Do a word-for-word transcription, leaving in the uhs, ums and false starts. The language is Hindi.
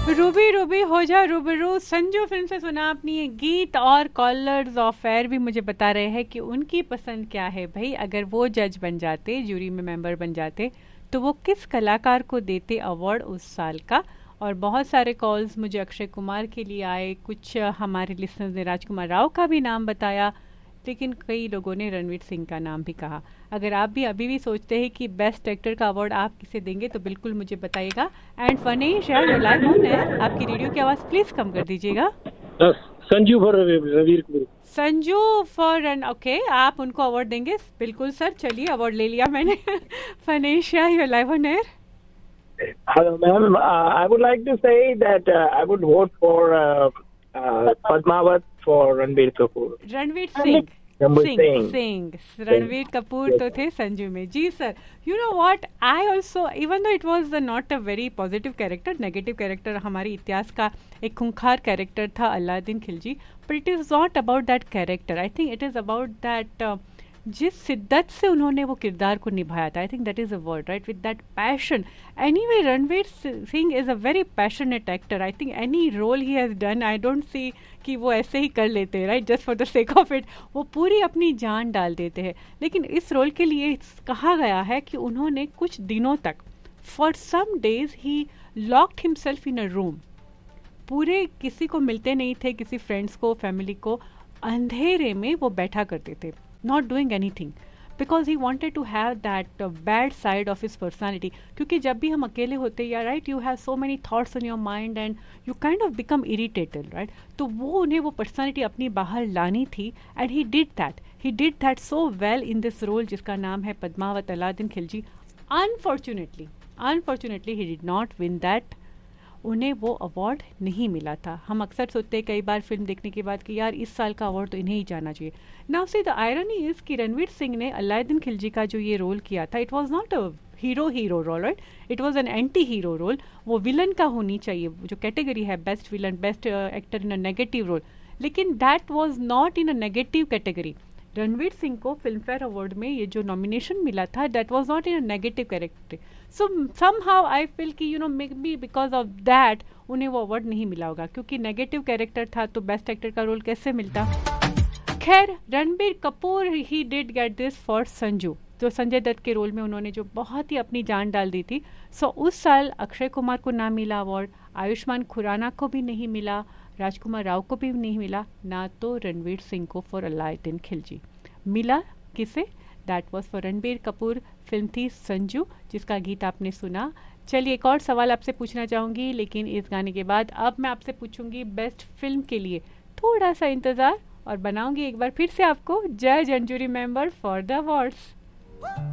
रूबी रूबी हो जा रूबरू संजू फिल्म से सुना आपने ये गीत। और कॉलर्स ऑफ फेयर भी मुझे बता रहे हैं कि उनकी पसंद क्या है। भाई अगर वो जज बन जाते, जूरी में मेंबर बन जाते, तो वो किस कलाकार को देते अवार्ड उस साल का। और बहुत सारे कॉल्स मुझे अक्षय कुमार के लिए आए, कुछ हमारे लिसनर्स ने राजकुमार राव का भी नाम बताया, लेकिन कई लोगों ने रणवीर सिंह का नाम भी कहा। अगर आप भी अभी भी सोचते हैं कि बेस्ट एक्टर का अवार्ड आप किसे देंगे तो बिल्कुल मुझे बताइएगा। एंड फनेश यार, लाइव ऑन है, आपकी रेडियो की आवाज़ प्लीज़ कम कर दीजिएगा। Sanju for Ranveer Kapoor. Sanju for run okay, आप उनको अवार्ड देंगे? बिल्कुल सर, चलिए अवार्ड ले लिया मैंने। फनेश यार, you live on air. Hello, ma'am. Uh, I would like to say that uh, I would vote for uh, uh, Padmavat for Ranbir Kapoor. Ranveer Singh Ranbir Singh Singh. Singh Ranveer Kapoor तो थे संजू में। जी sir, you know what, I also even though it was not a very positive character, negative character, हमारे इतिहास का एक खूंखार कैरेक्टर था Alauddin Khilji, but it is not about that character. I think it is about that जिस शिद्दत से उन्होंने वो किरदार को निभाया था। I think that is a word right, with that passion. Any way Ranveer Singh is a very passionate actor. I think any role he has done, I don't see कि वो ऐसे ही कर लेते हैं right, just for the sake of it. वो पूरी अपनी जान डाल देते हैं। लेकिन इस रोल के लिए कहा गया है कि उन्होंने कुछ दिनों तक, for some days he locked himself in a room, पूरे किसी को मिलते नहीं थे, किसी फ्रेंड्स को, फैमिली को, अंधेरे में वो बैठा करते थे, not doing anything, because he wanted to have that uh, bad side of his personality. क्योंकि जब भी हम अकेले होते हैं, right, you have so many thoughts in your mind and you kind of become irritated, right. तो वो उन्हें वो पर्सनालिटी अपनी बाहर लानी थी, and he did that he did that so well in this role जिसका नाम है Padmaavat Alauddin Khilji. Unfortunately unfortunately he did not win that, उन्हें वो अवार्ड नहीं मिला था। हम अक्सर सोचते हैं कई बार फिल्म देखने के बाद कि यार इस साल का अवार्ड तो इन्हें ही जाना चाहिए। Now see the irony is कि रणवीर सिंह ने अलाउद्दीन खिलजी का जो ये रोल किया था, it was not a hero hero role, right, it was an anti hero role. वो विलन का होनी चाहिए, जो कैटेगरी है best villain, best actor in a negative role, लेकिन that was not in a negative category. Ranveer Singh को फिल्म फेयर अवार्ड में ये जो नॉमिनेशन मिला था, that was not in a negative character. So somehow I feel कि you know may be because of that उन्हें वो अवार्ड नहीं मिला होगा, क्योंकि नेगेटिव कैरेक्टर था तो बेस्ट एक्टर का रोल कैसे मिलता। खैर, Ranbir Kapoor he did get this for Sanju, जो संजय दत्त के रोल में उन्होंने जो बहुत ही अपनी जान डाल दी थी। सो so, उस साल अक्षय कुमार को ना मिला अवार्ड, आयुष्मान खुराना को भी नहीं मिला, राजकुमार राव को भी नहीं मिला, ना तो रणवीर सिंह को फॉर अलाउद्दीन खिलजी। मिला किसे? That was for Ranbir Kapoor. Film थी संजू, जिसका गीत आपने सुना। चलिए एक और सवाल आपसे पूछना चाहूँगी, लेकिन इस गाने के बाद अब मैं आपसे पूछूंगी बेस्ट फिल्म के लिए थोड़ा सा इंतज़ार, और बनाऊंगी एक बार फिर से आपको जज and jury member for the awards.